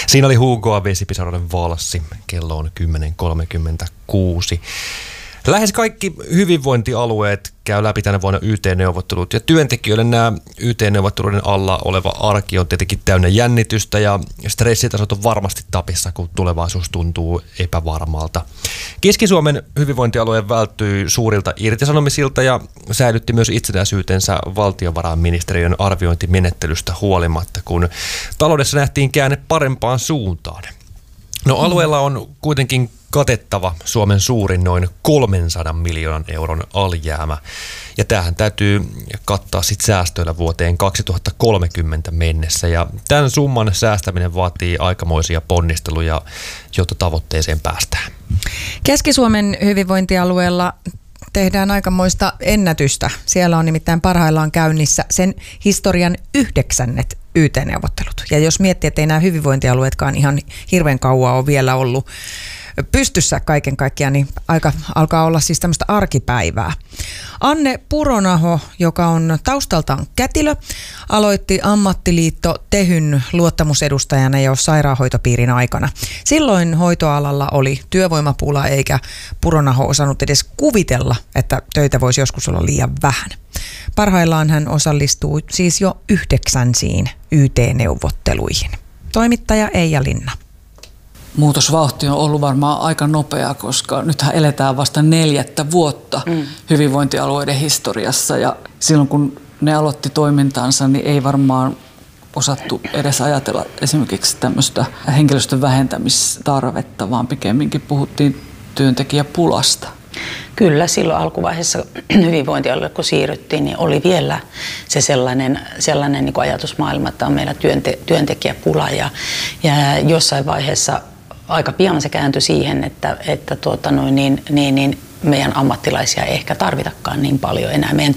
Siinä oli Hugoa Vesipisaroiden valssi. Kello on 10.36. Lähes kaikki hyvinvointialueet käy läpi tänä vuonna YT-neuvottelut ja työntekijöille nämä YT-neuvotteluiden alla oleva arki on tietenkin täynnä jännitystä ja stressitasot on varmasti tapissa, kun tulevaisuus tuntuu epävarmalta. Keski-Suomen hyvinvointialue välttyi suurilta irtisanomisilta ja säilytti myös itsenäisyytensä valtiovarainministeriön arviointimenettelystä huolimatta, kun taloudessa nähtiin käänne parempaan suuntaan. No alueella on kuitenkin katettava Suomen suurin noin 300 miljoonan euron alijäämä. Ja tämähän täytyy kattaa sitten säästöillä vuoteen 2030 mennessä. Ja tämän summan säästäminen vaatii aikamoisia ponnisteluja, jotta tavoitteeseen päästään. Keski-Suomen hyvinvointialueella tehdään aikamoista ennätystä. Siellä on nimittäin parhaillaan käynnissä sen historian 9. YT-neuvottelut. Ja jos miettii, että ei nämä hyvinvointialueetkaan ihan hirveän kauan ole vielä ollut pystyssä kaiken kaikkiaan, niin aika alkaa olla siis tämmöistä arkipäivää. Anne Puronaho, joka on taustaltaan kätilö, aloitti ammattiliitto Tehyn luottamusedustajana jo sairaanhoitopiirin aikana. Silloin hoitoalalla oli työvoimapula eikä Puronaho osannut edes kuvitella, että töitä voisi joskus olla liian vähän. Parhaillaan hän osallistuu siis jo 9 YT-neuvotteluihin. Toimittaja Eija Linna. Muutosvauhti on ollut varmaan aika nopea, koska nythän eletään vasta 4. vuotta hyvinvointialueiden historiassa. Ja silloin kun ne aloitti toimintansa, niin ei varmaan osattu edes ajatella esimerkiksi tämmöistä henkilöstön vähentämistarvetta, vaan pikemminkin puhuttiin työntekijäpulasta. Kyllä, silloin alkuvaiheessa hyvinvointialueelle kun siirryttiin, niin oli vielä se sellainen niin kuin ajatusmaailma, että on meillä työntekijäpula ja jossain vaiheessa aika pian se kääntyi siihen, että meidän ammattilaisia ei ehkä tarvitakaan niin paljon enää. Meidän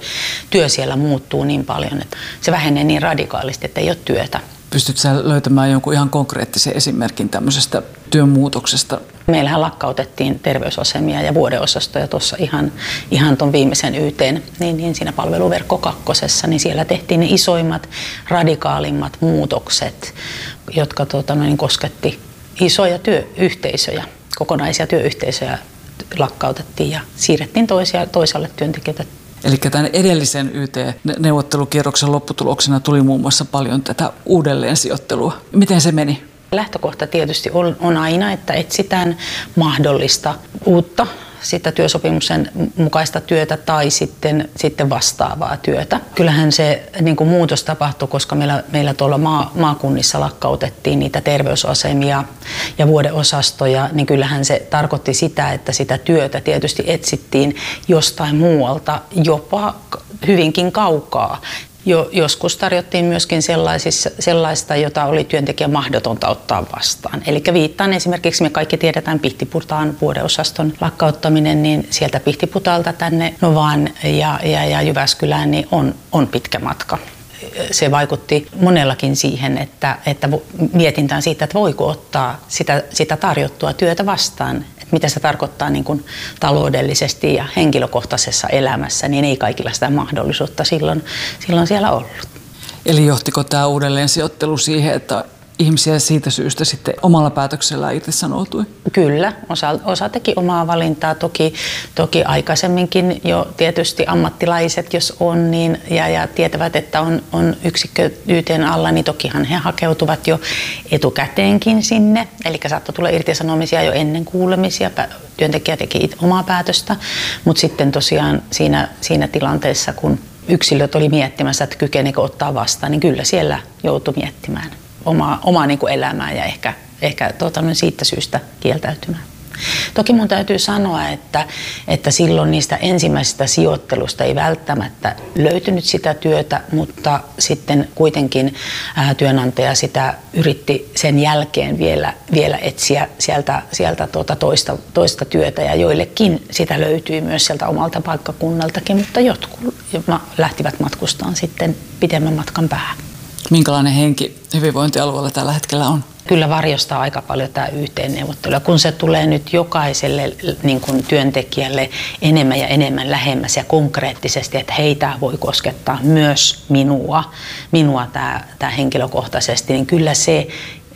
työ siellä muuttuu niin paljon, että se vähenee niin radikaalisti, että ei ole työtä. Pystytkö sä löytämään jonkun ihan konkreettisen esimerkin tämmöisestä työnmuutoksesta? Meillähän lakkautettiin terveysasemia ja vuodeosastoja tuossa ihan tuon viimeisen YT:n, niin siinä palveluverkko 2, niin siellä tehtiin ne isoimmat, radikaalimmat muutokset, jotka kosketti isoja työyhteisöjä, kokonaisia työyhteisöjä lakkautettiin ja siirrettiin toisaalle työntekijöitä. Eli tämän edellisen YT-neuvottelukierroksen lopputuloksena tuli muun muassa paljon tätä uudelleensijoittelua. Miten se meni? Lähtökohta tietysti on aina, että etsitään mahdollista uutta sitä työsopimuksen mukaista työtä tai sitten vastaavaa työtä. Kyllähän se niin kuin muutos tapahtui, koska meillä tuolla maakunnissa lakkautettiin niitä terveysasemia ja vuodeosastoja, niin kyllähän se tarkoitti sitä, että sitä työtä tietysti etsittiin jostain muualta, jopa hyvinkin kaukaa. Joskus tarjottiin myöskin sellaista, jota oli työntekijän mahdotonta ottaa vastaan. Eli viittaan esimerkiksi, me kaikki tiedetään Pihtiputaan vuodeosaston lakkauttaminen, niin sieltä Pihtiputaalta tänne Novaan ja Jyväskylään niin on pitkä matka. Se vaikutti monellakin siihen, että mietintään siitä, että voiko ottaa sitä tarjottua työtä vastaan. Että mitä se tarkoittaa niin kuin taloudellisesti ja henkilökohtaisessa elämässä, niin ei kaikilla sitä mahdollisuutta silloin siellä ollut. Eli johtiko tämä uudelleensijoittelu siihen, että ihmisiä siitä syystä sitten omalla päätöksellään irtisanoutui? Kyllä, osa teki omaa valintaa. Toki aikaisemminkin jo tietysti ammattilaiset, jos on, niin, ja tietävät, että on yksikkö YT:n alla, niin tokihan he hakeutuvat jo etukäteenkin sinne. Eli saattoi tulla irtisanomisia jo ennen kuulemisia. Työntekijä teki omaa päätöstä, mutta sitten tosiaan siinä tilanteessa, kun yksilöt oli miettimässä, että kykeneekö ottaa vastaan, niin kyllä siellä joutui miettimään omaa niin kuin elämää ja ehkä siitä syystä kieltäytymään. Toki mun täytyy sanoa, että silloin niistä ensimmäisistä sijoittelusta ei välttämättä löytynyt sitä työtä, mutta sitten kuitenkin työnantaja sitä yritti sen jälkeen vielä etsiä sieltä toista työtä ja joillekin sitä löytyi myös sieltä omalta paikkakunnaltakin, mutta jotkut lähtivät matkustaan sitten pidemmän matkan päähän. Minkälainen henki hyvinvointialueella tällä hetkellä on? Kyllä varjostaa aika paljon tämä YT-neuvottelu. Kun se tulee nyt jokaiselle niin kuin työntekijälle enemmän ja enemmän lähemmäs ja konkreettisesti, että heitä voi koskettaa myös minua tämä henkilökohtaisesti, niin kyllä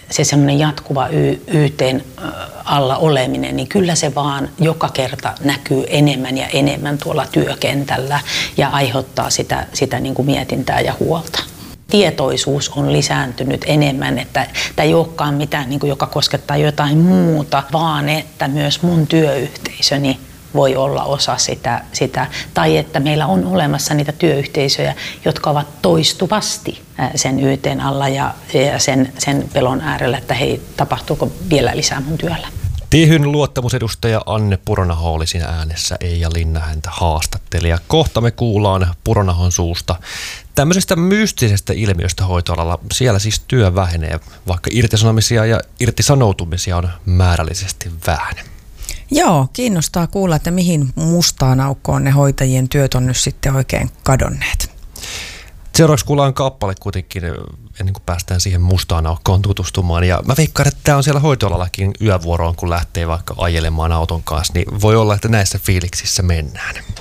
se semmoinen jatkuva YT:n alla oleminen, niin kyllä se vaan joka kerta näkyy enemmän ja enemmän tuolla työkentällä ja aiheuttaa sitä niin kuin mietintää ja huolta. Tietoisuus on lisääntynyt enemmän, että tämä ei olekaan mitään, niin kuin, joka koskettaa jotain muuta, vaan että myös mun työyhteisöni voi olla osa sitä, tai että meillä on olemassa niitä työyhteisöjä, jotka ovat toistuvasti sen YT:n alla ja sen pelon äärellä, että hei, tapahtuuko vielä lisää mun työllä. Tehyn luottamusedustaja Anne Puronaho oli siinä äänessä, Eija Linna häntä haastatteli. Ja kohta me kuullaan Puronahon suusta tämmöisestä mystisestä ilmiöstä hoitoalalla. Siellä siis työ vähenee, vaikka irtisanomisia ja irtisanoutumisia on määrällisesti vähän. Joo, kiinnostaa kuulla, että mihin mustaan aukkoon ne hoitajien työt on nyt sitten oikein kadonneet. Seuraavaksi kuullaan kappale kuitenkin, ennen kuin päästään siihen mustaan aukkoon tutustumaan. Ja mä veikkaan, että tämä on siellä hoitoalallakin yövuoroon, kun lähtee vaikka ajelemaan auton kanssa, niin voi olla, että näissä fiiliksissä mennään.